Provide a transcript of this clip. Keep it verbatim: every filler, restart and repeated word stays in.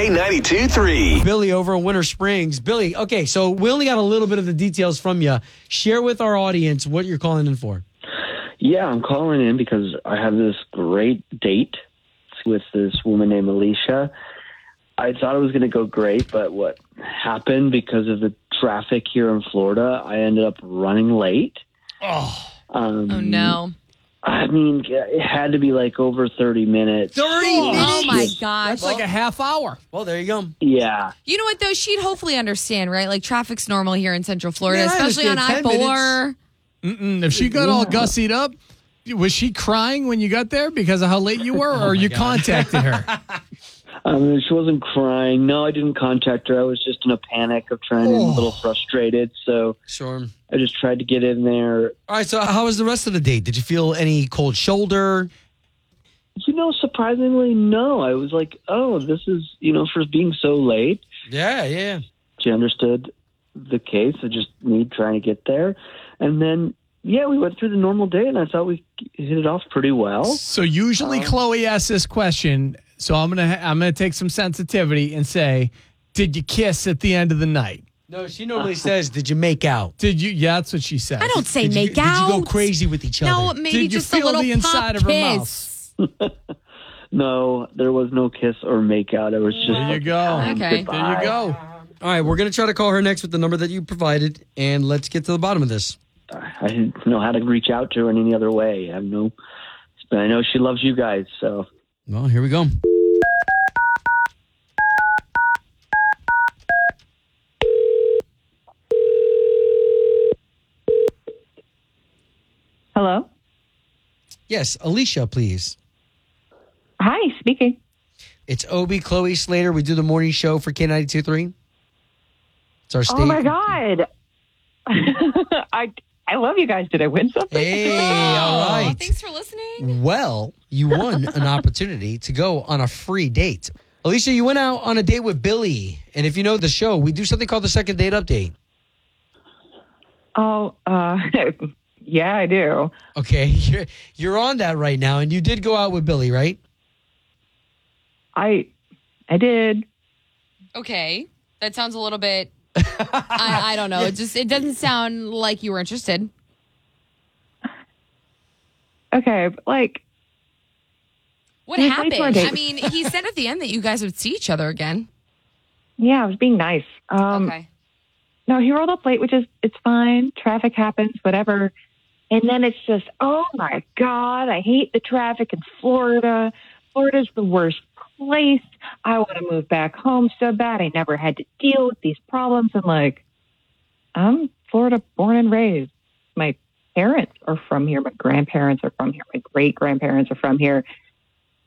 K ninety-two three. Billy over in Winter Springs. Billy, okay, so we only got a little bit of the details from you. Share with our audience what you're calling in for. Yeah, I'm calling in because I have this great date with this woman named Alicia. I thought it was going to go great, but what happened because of the traffic here in Florida, I ended up running late. Oh, um, oh no. I mean, it had to be like over thirty minutes. thirty minutes? Oh, my gosh. That's like a half hour. Well, there you go. Yeah. You know what, though? She'd hopefully understand, right? Like, traffic's normal here in Central Florida, Yeah, I especially on I understand. four. Mm-mm. If she got all gussied up, was she crying when you got there because of how late you were, or you contacted her? I mean, she wasn't crying. No, I didn't contact her. I was just in a panic of trying to, Oh. a little frustrated. So Sure. I just tried to get in there. All right, so how was the rest of the date? Did you feel any cold shoulder? You know, surprisingly, no. I was like, oh, this is, you know, for being so late. Yeah, yeah. She understood the case of just me trying to get there. And then, yeah, we went through the normal day, and I thought we hit it off pretty well. So usually Um, Chloe asks this question, so I'm gonna ha- I'm gonna take some sensitivity and say, did you kiss at the end of the night? No, she normally says, did you make out? Did you? Yeah, that's what she says. I don't say Did you, make out. Did you go crazy with each other? No, maybe Did you just a feel little the inside pop of her kiss. mouth? No, there was no kiss or make out. It was just There you go. Okay. There you go. All right, we're going to try to call her next with the number that you provided, and let's get to the bottom of this. I didn't know how to reach out to her in any other way. I have no, but I know she loves you guys. So, Well, here we go. Hello? Yes, Alicia, please. Hi, speaking. It's Obi, Chloe Slater. We do the morning show for K ninety-two three. It's our state. Oh, my God. I I love you guys. Did I win something? Hey, all Oh, right. thanks for listening. Well, you won an opportunity to go on a free date. Alicia, you went out on a date with Billy. And if you know the show, we do something called the second date update. Oh, uh, yeah, I do. Okay, you're, you're on that right now. And you did go out with Billy, right? I I did. Okay. That sounds a little bit, I, I don't know. It just, it doesn't sound like you were interested. Okay, but like, What He was late to our happened? date. I mean, he said at the end that you guys would see each other again. yeah, I was being nice. Um, Okay. No, he rolled up late, which is, it's fine. Traffic happens, whatever. And then it's just, oh, my God, I hate the traffic in Florida. Florida's the worst place. I want to move back home so bad. I never had to deal with these problems. And like, I'm Florida born and raised. My parents are from here. My grandparents are from here. My great grandparents are from here.